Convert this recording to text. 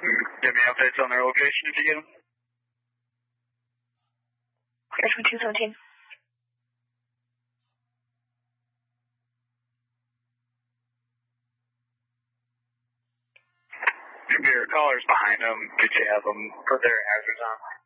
Give me updates on their location if you get them. Air 2217. Your callers behind them, could you have them put their hazards on?